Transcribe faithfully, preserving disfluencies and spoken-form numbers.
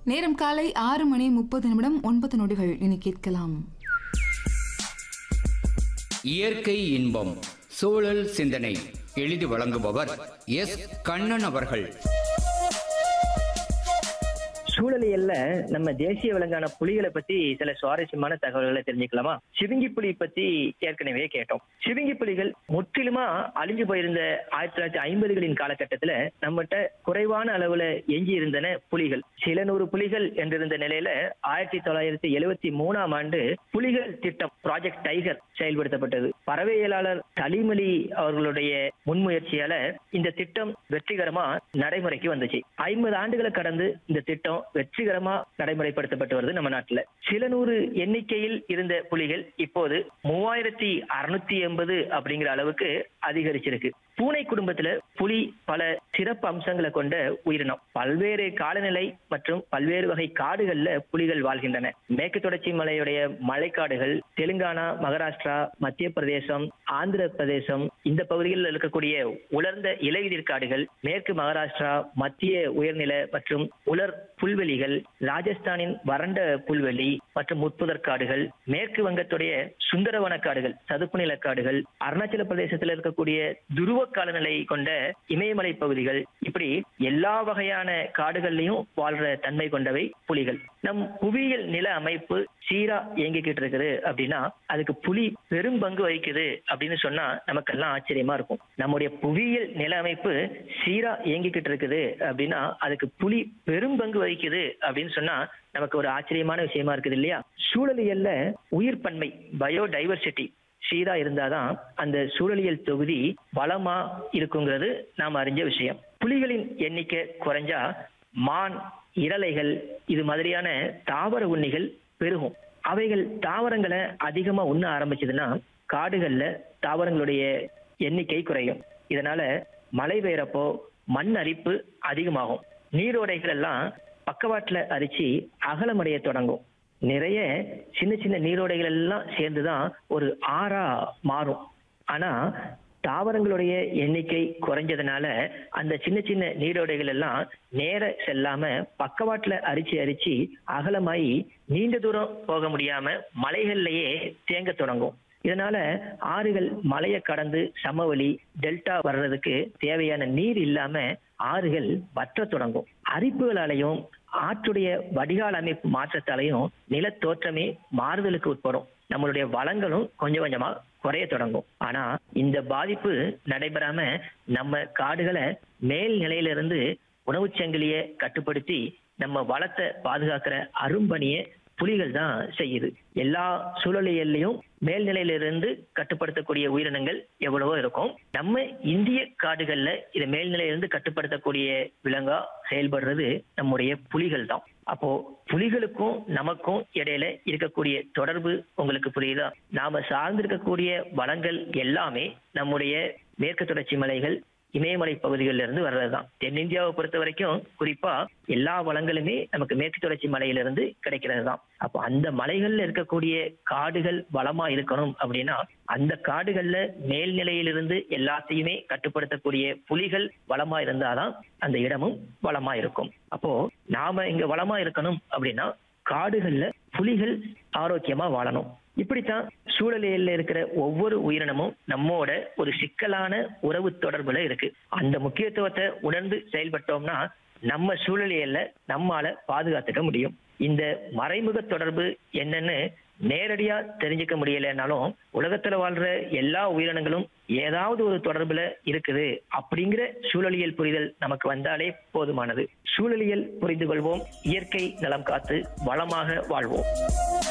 நேரம் காலை ஆறு மணி முப்பது நிமிடம் ஒன்பது நொடிகள். இனி கேட்கலாம் இயற்கை இன்பம் சூழல் சிந்தனை. எழுதி வழங்குபவர் எஸ் கண்ணன் அவர்கள். சூழலியல்ல நம்ம தேசிய விலங்கான புலிகளை பத்தி சில சுவாரஸ்யமான தகவல்களை தெரிஞ்சுக்கலாமா? சிவிங்கி புலி பத்தி ஏற்கனவே கேட்டோம். சிவிங்கி புலிகள் முற்றிலுமா அழிஞ்சு போயிருந்த ஆயிரத்தி தொள்ளாயிரத்தி ஐம்பதுகளின் காலகட்டத்துல நம்மகிட்ட குறைவான அளவுல எஞ்சி இருந்தன புலிகள். சில நூறு புலிகள் என்றிருந்த நிலையில ஆயிரத்தி தொள்ளாயிரத்தி எழுவத்தி மூணாம் ஆண்டு புலிகள் திட்டம் ப்ராஜெக்ட் டைகர் செயல்படுத்தப்பட்டது. பறவையியலாளர் சலீம் அவர்களுடைய முன்முயற்சியால இந்த திட்டம் வெற்றிகரமா நடைமுறைக்கு வந்துச்சு. ஐம்பது ஆண்டுகளை கடந்து இந்த திட்டம் வெற்றிகரமா நடைமுறைப்படுத்தப்பட்டு வருது நம்ம நாட்டுல. சில நூறு எண்ணிக்கையில் இருந்த புலிகள் இப்போது மூவாயிரத்தி அறுநூத்தி எண்பது அப்படிங்கிற அளவுக்கு அதிகரிச்சிருக்கு. பூனை குடும்பத்துல புலி பல சிறப்பு அம்சங்களை கொண்ட உயிரினம். பல்வேறு காலநிலை மற்றும் பல்வேறு வகை காடுகள்ல புலிகள் வாழ்கின்றன. மேற்கு தொடர்ச்சி மலையுடைய மழைக்காடுகள், தெலுங்கானா, மகாராஷ்டிரா, மத்திய பிரதேசம், ஆந்திர பிரதேசம் இந்த பகுதிகளில் இருக்கக்கூடிய உலர்ந்த இலையுதிர் காடுகள், மேற்கு மகாராஷ்டிரா மத்திய உயர்நில மற்றும் உலர் புல்வெளிகள், ராஜஸ்தானின் வறண்ட புல்வெளி மற்றும் முட்புதர் காடுகள், மேற்கு வங்கத்துடைய சுந்தரவன காடுகள், சதுப்பு நில காடுகள், அருணாச்சல பிரதேசத்தில் இருக்கக்கூடிய துருவ காலநிலை கொண்ட இமயமலை பகுதிகள், இப்படி எல்லா வகையான காடுகள்லயும் வாழ்ற தன்மை கொண்டவை புலிகள். நம் புவியியல் நில அமைப்பு சீரா இயங்கிக்கிட்டு இருக்குது அப்படின்னா அதுக்கு புலி பெரும் பங்கு வகிக்குது அப்படின்னு சொன்னா நமக்கெல்லாம் ஆச்சரியமா இருக்கும். நம்முடைய புவியியல் நில அமைப்பு சீரா இயங்கிக்கிட்டு இருக்குது அப்படின்னா அதுக்கு புலி பெரும் பங்கு வகிக்குது அப்படின்னு சொன்னா நமக்கு ஒரு ஆச்சரியமான விஷயமா இருக்குது இல்லையா? சூழலியல்ல உயிர் பன்மை, பயோடைவர்சிட்டி சீரா இருந்தாதான் அந்த சூழலியல் தொகுதி வளமா இருக்குங்கிறது நாம் அறிஞ்ச விஷயம். புலிகளின் எண்ணிக்கை குறைஞ்சா மான், இரளைகள் இது மாதிரியான தாவர உண்ணிகள் பெருகும். அவைகள் தாவரங்களை அதிகமா உண்ண ஆரம்பிச்சதுன்னா காடுகள்ல தாவரங்களுடைய எண்ணிக்கை குறையும். இதனால மழை பெய்யறப்போ மண் அரிப்பு அதிகமாகும். நீரோடைகள் எல்லாம் பக்கவாட்டுல அரிச்சு அகலமடைய தொடங்கும். நிறைய சின்ன சின்ன நீரோடைகள் எல்லாம் சேர்ந்துதான் ஒரு ஆறா மாறும். ஆனா தாவரங்களுடைய எண்ணிக்கை குறைஞ்சதுனால அந்த சின்ன சின்ன நீரோடைகள் எல்லாம் நேர செல்லாம பக்கவாட்டுல அரிச்சு அரிச்சு அகலமாயி நீண்ட தூரம் போக முடியாம மலைகள்லயே தேங்க தொடங்கும். இதனால ஆறுகள் மலையை கடந்து சமவெளி டெல்டா வர்றதுக்கு தேவையான நீர் இல்லாம ஆறுகள் வற்ற தொடங்கும். அரிப்புகளாலையும் ஆற்றுடைய வடிகால் அமைப்பு மாற்றத்தாலையும் நிலத்தோற்றமே மாறுதலுக்கு உட்படும். நம்மளுடைய வளங்களும் கொஞ்சம் கொஞ்சமா குறைய தொடங்கும். ஆனா இந்த பாதிப்பு நடைபெறாம நம்ம காடுகளை மேல் நிலையிலிருந்து உணவு சங்கிலிய கட்டுப்படுத்தி நம்ம வளத்தை பாதுகாக்கிற அரும்பணியை புலிகள் தான் செய்யுது. எல்லா சூழலியல்லையும் மேல்நிலையிலிருந்து கட்டுப்படுத்தக்கூடிய உயிரினங்கள் எவ்வளவோ இருக்கும். நம்ம இந்திய காடுகள்ல இதை மேல்நிலையிலிருந்து கட்டுப்படுத்தக்கூடிய விலங்கா செயல்படுறது நம்முடைய புலிகள் தான். அப்போ புலிகளுக்கும் நமக்கும் இடையில இருக்கக்கூடிய தொடர்பு உங்களுக்கு புரியுதா? நாம சார்ந்திருக்கக்கூடிய வளங்கள் எல்லாமே நம்முடைய மேற்கு தொடர்ச்சி மலைகள், இமயமலை பகுதிகளில் இருந்து வர்றதுதான். தென்னிந்தியாவை பொறுத்த வரைக்கும் குறிப்பா எல்லா வளங்களுமே நமக்கு மேற்கு தொடர்ச்சி மலையிலிருந்து கிடைக்கிறது தான். அப்போ அந்த மலைகள்ல இருக்கக்கூடிய காடுகள் வளமா இருக்கணும் அப்படின்னா அந்த காடுகள்ல மேல்நிலையிலிருந்து எல்லாத்தையுமே கட்டுப்படுத்தக்கூடிய புலிகள் வளமா இருந்தாதான் அந்த இடமும் வளமா இருக்கும். அப்போ நாம இங்க வளமா இருக்கணும் அப்படின்னா காடுகள்ல புலிகள் ஆரோக்கியமா வாழணும். இப்படித்தான் சூழலியல்ல இருக்கிற ஒவ்வொரு உயிரினமும் நம்மோட ஒரு சிக்கலான உறவு தொடர்புல இருக்கு. அந்த முக்கியத்துவத்தை உணர்ந்து செயல்பட்டோம்னா நம்ம சூழலியல்ல நம்மால பாதுகாத்துக்க முடியும். இந்த மறைமுக தொடர்பு என்னன்னு நேரடியா தெரிஞ்சுக்க முடியலனாலும் உலகத்துல வாழ்ற எல்லா உயிரினங்களும் ஏதாவது ஒரு தொடர்புல இருக்குது அப்படிங்கிற சூழலியல் புரிதல் நமக்கு வந்தாலே போதுமானது. சூழலியல் புரிந்து கொள்வோம், இயற்கை நலம் காத்து வளமாக வாழ்வோம்.